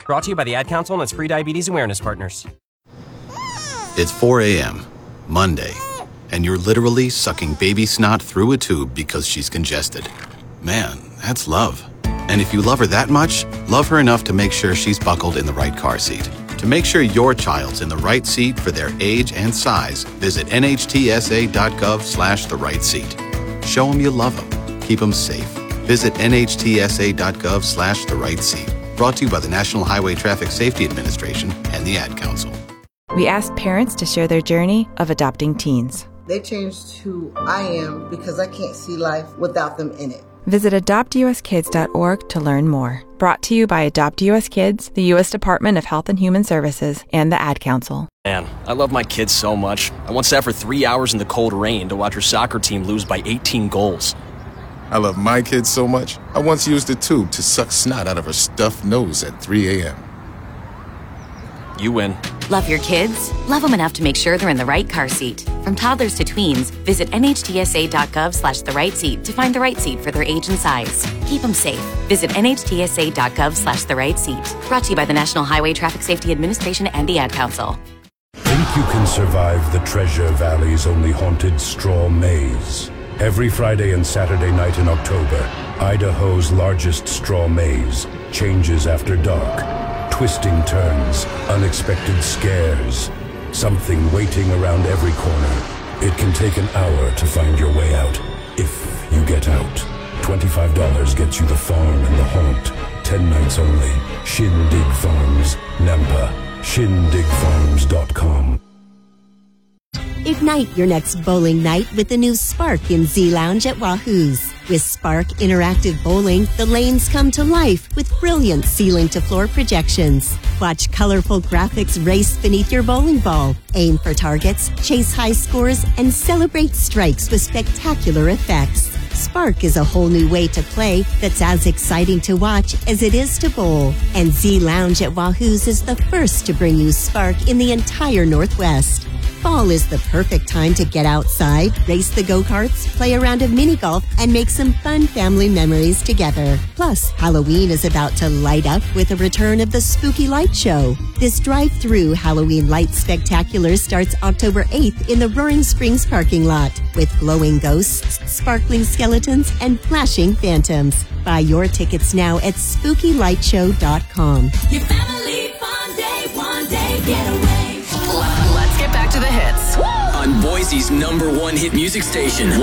Brought to you by the Ad Council and its free diabetes awareness partners. It's 4 a.m., Monday, and you're literally sucking baby snot through a tube because she's congested. Man, that's love. And if you love her that much, love her enough to make sure she's buckled in the right car seat. To make sure your child's in the right seat for their age and size, visit nhtsa.gov/the right seat. Show them you love them. Keep them safe. Visit nhtsa.gov/the right seat. Brought to you by the National Highway Traffic Safety Administration and the Ad Council. We asked parents to share their journey of adopting teens. They changed who I am because I can't see life without them in it. Visit adoptuskids.org to learn more. Brought to you by Adopt US Kids, the U.S. Department of Health and Human Services, and the Ad Council. Man, I love my kids so much. I once sat for 3 hours in the cold rain to watch her soccer team lose by 18 goals. I love my kids so much, I once used a tube to suck snot out of her stuffed nose at 3 a.m. You win. Love your kids? Love them enough to make sure they're in the right car seat. From toddlers to tweens, visit nhtsa.gov/the right seat to find the right seat for their age and size. Keep them safe. Visit nhtsa.gov/the right seat. Brought to you by the National Highway Traffic Safety Administration and the Ad Council. Think you can survive the Treasure Valley's only haunted straw maze? Every Friday and Saturday night in October, Idaho's largest straw maze changes after dark. Twisting turns, unexpected scares, something waiting around every corner. It can take an hour to find your way out, if you get out. $25 gets you the farm and the haunt. 10 nights only. Shindig Farms, Nampa. ShindigFarms.com. Ignite your next bowling night with the new Spark in Z Lounge at Wahoo's. With Spark Interactive Bowling, the lanes come to life with brilliant ceiling-to-floor projections. Watch colorful graphics race beneath your bowling ball. Aim for targets, chase high scores, and celebrate strikes with spectacular effects. Spark is a whole new way to play that's as exciting to watch as it is to bowl. And Z Lounge at Wahoo's is the first to bring you Spark in the entire Northwest. Fall is the perfect time to get outside, race the go-karts, play a round of mini-golf, and make some fun family memories together. Plus, Halloween is about to light up with the return of the Spooky Light Show. This drive-through Halloween light spectacular starts October 8th in the Roaring Springs parking lot with glowing ghosts, sparkling skeletons, and flashing phantoms. Buy your tickets now at SpookyLightShow.com. Your family fun day, one day getaway. Let's get back to the hits. On Boise's #1 hit music station.